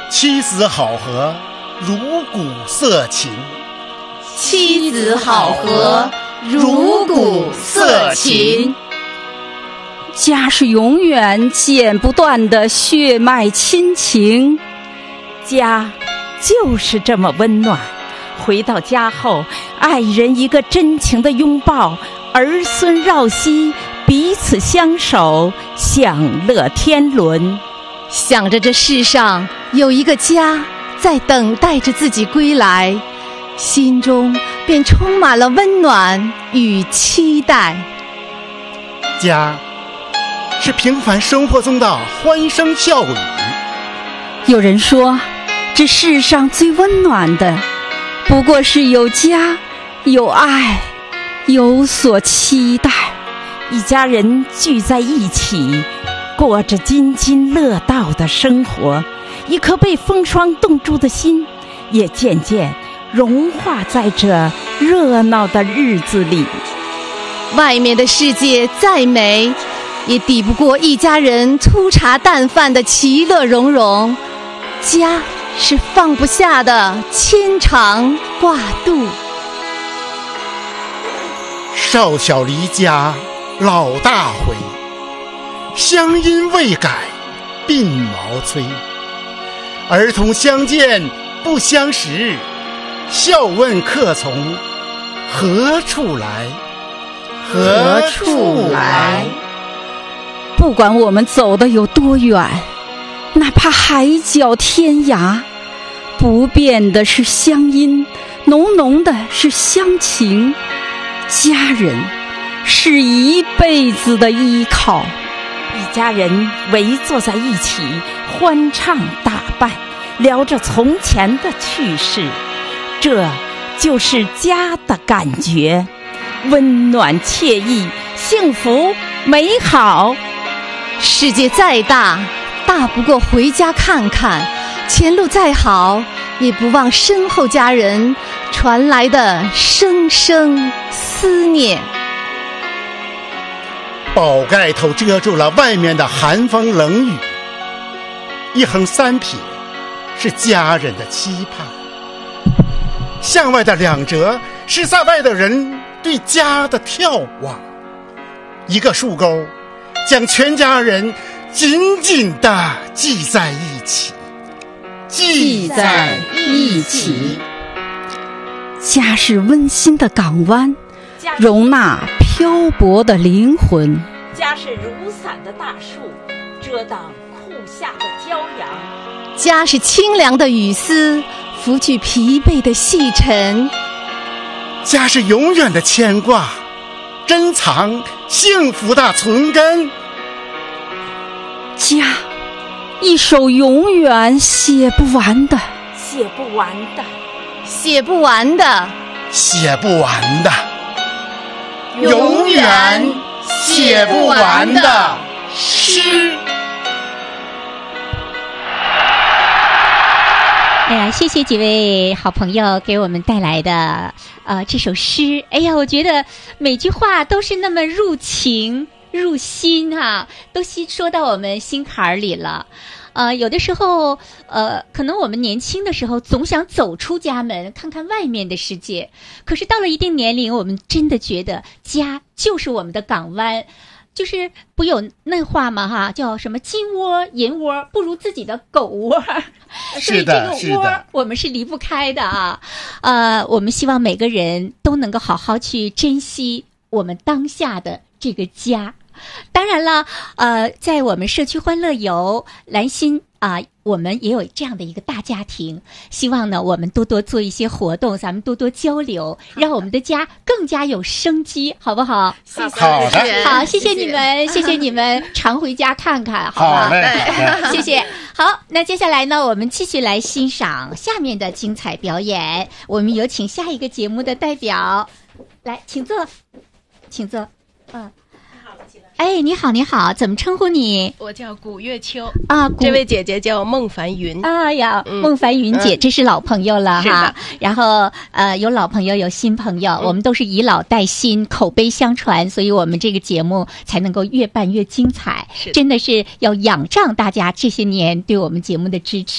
妻子好合，如鼓瑟琴。 妻子好合，如鼓瑟琴。 家是永远剪不断的血脉亲情，家就是这么温暖。回到家后，爱人一个真情的拥抱，儿孙绕膝，彼此相守，享乐天伦。 想着这世上有一个家在等待着自己归来，心中便充满了温暖与期待。 家是平凡生活中的欢声笑语。 有人说，这世上最温暖的不过是有家有爱有所期待，一家人聚在一起，过着津津乐道的生活，一颗被风霜冻住的心也渐渐融化在这热闹的日子里。 外面的世界再美，也抵不过一家人粗茶淡饭的其乐融融。家是放不下的牵肠挂肚。 少小离家老大回，乡音未改鬓毛衰。儿童相见不相识，笑问客从何处来？何处来？ 不管我们走得有多远，哪怕海角天涯，不变的是乡音，浓浓的是乡情。家人是一辈子的依靠，一家人围坐在一起，欢唱打扮，聊着从前的趣事，这就是家的感觉，温暖惬意，幸福美好。 世界再大，大不过回家看看，前路再好，也不忘身后家人传来的声声思念。 宝盖头遮住了外面的寒风冷雨，一横三撇是家人的期盼，向外的两折是在外的人对家的眺望，一个竖钩将全家人紧紧地系在一起， 系在一起。家是温馨的港湾，容纳漂泊的灵魂。 家是如伞的大树，遮挡酷夏的骄阳。 家是清凉的雨丝，拂去疲惫的细尘。 家是永远的牵挂，珍藏幸福的存根。 家，一首永远写不完的， 写不完的， 写不完的， 写不完的， 永远写不完的诗。 哎呀，谢谢几位好朋友给我们带来的这首诗。哎呀，我觉得每句话都是那么入情入心啊，都说到我们心坎儿里了。有的时候可能我们年轻的时候总想走出家门看看外面的世界，可是到了一定年龄，我们真的觉得家就是我们的港湾。就是不有那话嘛哈，叫什么金窝银窝不如自己的狗窝。所以这个窝我们是离不开的啊。我们希望每个人都能够好好去珍惜我们当下的这个家。当然了，在我们社区欢乐游兰心我们也有这样的一个大家庭，希望呢我们多多做一些活动，咱们多多交流，让我们的家更加有生机，好不好？ 谢谢。好的， 好，谢谢你们，谢谢你们，常回家看看，好吧？ 好嘞， 谢谢。好，那接下来呢，我们继续来欣赏下面的精彩表演。我们有请下一个节目的代表，来，请坐，请坐。哎，你好，你好，怎么称呼你？ 我叫古月秋啊， 这位姐姐叫孟凡云。 哎呀，孟凡云姐，这是老朋友了哈。然后有老朋友，有新朋友，我们都是以老带新，口碑相传，所以我们这个节目才能够越办越精彩。真的是要仰仗大家这些年对我们节目的支持。